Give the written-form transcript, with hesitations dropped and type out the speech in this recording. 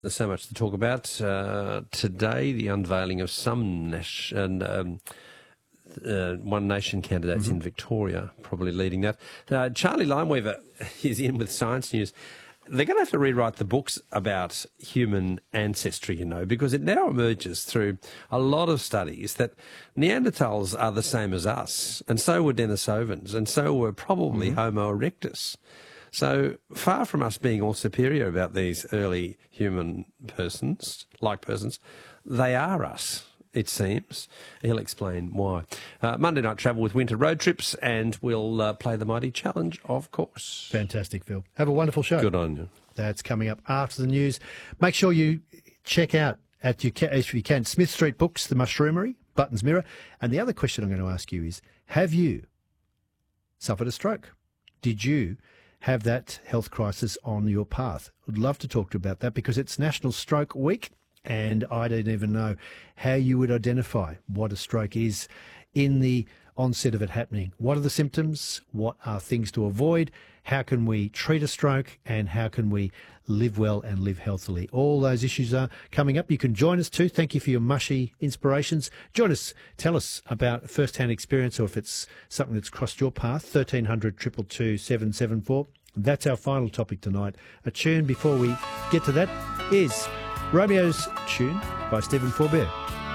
There's so much to talk about. Today, the unveiling of some One Nation candidates in Victoria, probably leading that. Charlie Limeweaver is in with Science News. They're going to have to rewrite the books about human ancestry, because it now emerges through a lot of studies that Neanderthals are the same as us, and so were Denisovans, and so were probably Homo erectus. So far from us being all superior about these early human persons, they are us, it seems. He'll explain why. Monday night travel with winter road trips, and we'll play the Mighty Challenge, of course. Fantastic, Phil. Have a wonderful show. Good on you. That's coming up after the news. Make sure you check out, if you can, Smith Street Books, The Mushroomery, Buttons Mirror. And the other question I'm going to ask you is, have you suffered a stroke? Did you have that health crisis on your path? I'd love to talk to you about that because it's National Stroke Week, and I don't even know how you would identify what a stroke is in the onset of it happening. What are the symptoms? What are things to avoid? How can we treat a stroke? And how can we live well and live healthily? All those issues are coming up. You can join us too. Thank you for your mushy inspirations. Join us. Tell us about first-hand experience, or if it's something that's crossed your path. 1300 222 774. That's our final topic tonight. A tune before we get to that is Romeo's Tune by Stephen Forbert.